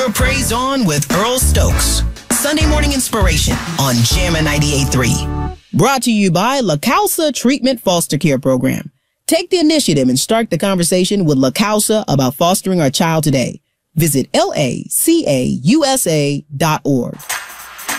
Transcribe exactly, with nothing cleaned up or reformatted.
Praise On with Earl Stokes. Sunday morning inspiration on Jammin' ninety-eight point three. Brought to you by La Causa Treatment Foster Care Program. Take the initiative and start the conversation with La Causa about fostering our child today. Visit L A C A U S A dot org.